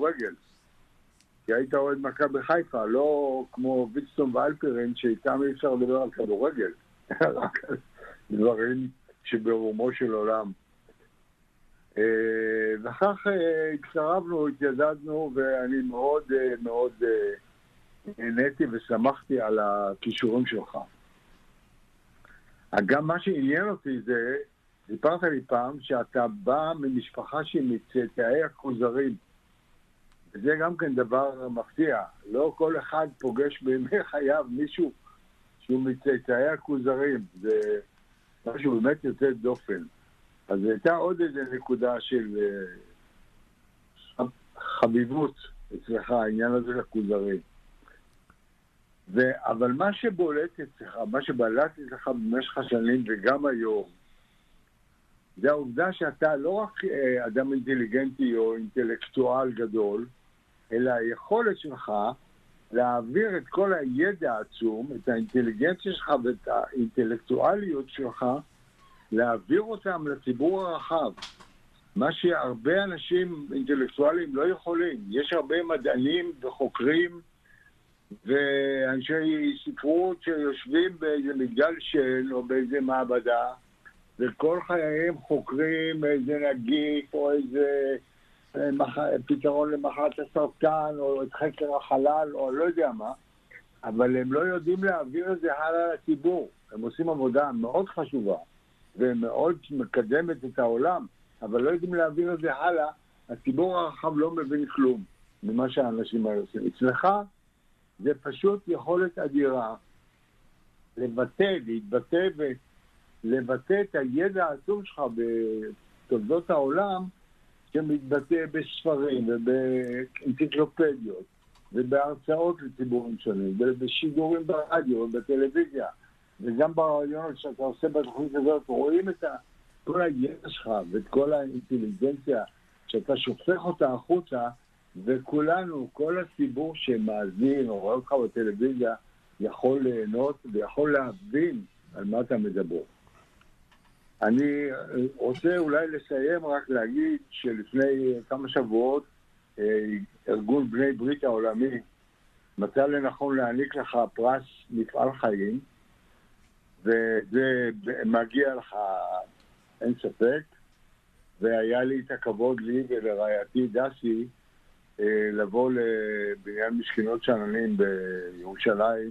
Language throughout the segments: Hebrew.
כדורגל. כי היית אוהד מכבי בחיפה, לא כמו ויצטון ואלפרין, שאיתם אי אפשר לדבר על כדורגל. רק על דברים שברומו של עולם. ואחר כך התקרבנו, התיידדנו, ואני מאוד מאוד נהניתי ושמחתי על הכישורים שלך. גם מה שעניין אותי זה, סיפרת לי פעם שאתה בא ממשפחה שהיא מצאצאי הכוזרים. וזה גם כן דבר מפתיע. לא כל אחד פוגש בימי חייו מישהו שהוא מצאצאי הכוזרים. זה משהו באמת יוצא דופן. אז הייתה עוד איזו נקודה של חביבות אצלך, העניין הזה לכוזרים. אבל מה שבולט אצלך, מה שבלט אצלך במשך השנים וגם היום, זה העובדה שאתה לא רק אדם אינטליגנטי או אינטלקטואל גדול, אלא היכולת שלך להעביר את כל הידע העצום, את האינטליגנציה שלך ואת האינטלקטואליות שלך, להעביר אותם לציבור הרחב. מה שהרבה אנשים אינטלקטואליים לא יכולים. יש הרבה מדענים וחוקרים ואנשי ספרות שיושבים באיזה מגדל של או באיזה מעבדה, וכל חייהם חוקרים איזה נגיף או איזה פתרון למחלת הסרטן או את חקר החלל או לא יודע מה, אבל הם לא יודעים להעביר את זה הלאה לציבור. הם עושים עבודה מאוד חשובה ומאוד מקדמת את העולם, אבל לא יודעים להעביר את זה הלאה. הציבור הרחב לא מבין כלום ממה שהאנשים האלה עושים. אצלך זה פשוט יכולת אדירה להתבטא ולבטא את הידע העצום שלך בתולדות העולם, שמתבטא בספרים ובאנציקלופדיות ובהרצאות לציבורים שונים ובשידורים ברדיו ובטלוויזיה וגם ברעיונות שאתה עושה בתוכנית הזאת. רואים את כל הידע שלך ואת כל האינטליגנציה שאתה שופך אותה החוצה, וכולנו, כל הציבור שמאזין או רואה אותך בטלוויזיה יכול ליהנות ויכול להבין על מה אתה מדבר. אני רוצה אולי לסיים רק להגיד שלפני כמה שבועות ארגון בני ברית העולמי מצא לנכון להעניק לך פרס מפעל חיים, וזה מגיע לך אין ספק, והיה לי את הכבוד לי ולרעייתי דסי לבוא לבניין משכנות שאננים בירושלים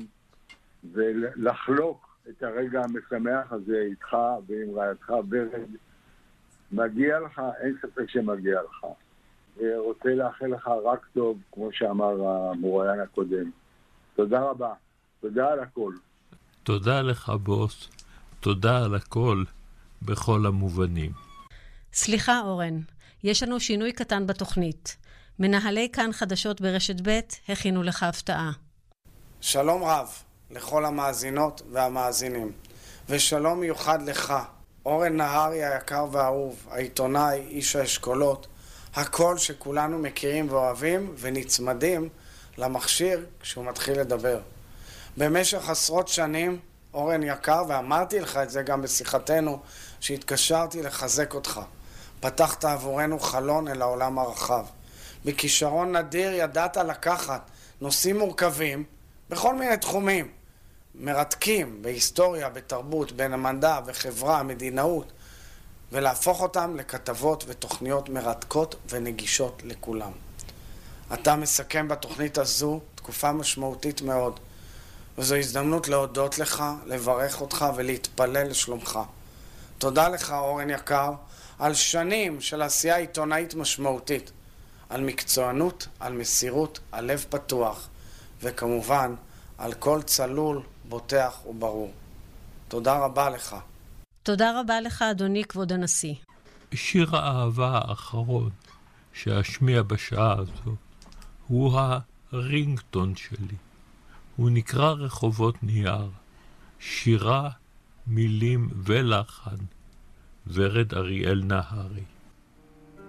ולחלוק את הרגע המשמח הזה איתך ועם רעייתך ורד. מגיע לך, אין ספק שמגיע לך. ורוצה לאחל לך רק טוב, כמו שאמר המוראיין הקודם. תודה רבה. תודה על הכל. תודה לך בוס. תודה על הכל בכל המובנים. סליחה אורן, יש לנו שינוי קטן בתוכנית. מנהלי כאן חדשות ברשת ב' הכינו לך הפתעה. שלום רב לכל המאזינות והמאזינים, ושלום מיוחד לך, אורן נהרי היקר והאהוב, העיתונאי, איש האשכולות, הכל שכולנו מכירים ואוהבים ונצמדים למכשיר כשהוא מתחיל לדבר. במשך עשרות שנים, אורן יקר, ואמרתי לך את זה גם בשיחתנו שהתקשרתי לחזק אותך, פתחת עבורנו חלון אל העולם הרחב. בכישרון נדיר ידעת לקחת נושאים מורכבים בכל מיני תחומים, מרתקים בהיסטוריה, בתרבות, בין המדע וחברה, מדינאות, ולהפוך אותם לכתבות ותוכניות מרתקות ונגישות לכולם. אתה מסכם בתוכנית הזו תקופה משמעותית מאוד, וזו הזדמנות להודות לך, לברך אותך ולהתפלל לשלומך. תודה לך אורן יקר על שנים של עשייה עיתונאית משמעותית, על מקצוענות, על מסירות, על לב פתוח, וכמובן על כל צלול, בוטח וברור. תודה רבה לך. תודה רבה לך אדוני כבוד הנשיא. שיר האהבה האחרון שאשמיע בשעה הזו הוא הרינגטון שלי. הוא נקרא רחובות נייר. שירה, מילים ולחן ורד אריאל נהרי.